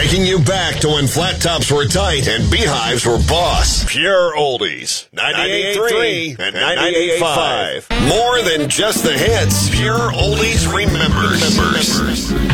Taking you back to when flat tops were tight and beehives were boss. Pure Oldies. 98.3 and 98.5. More than just the hits. Pure Oldies remembers.